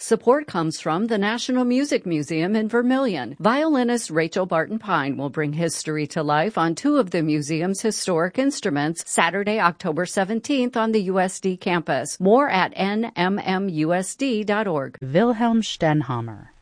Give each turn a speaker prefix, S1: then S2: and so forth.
S1: Support comes from the National Music Museum in Vermilion. Violinist Rachel Barton Pine will bring history to life on two of the museum's historic instruments Saturday, October 17th on the USD campus. More at nmmusd.org.
S2: Wilhelm Stenhamer,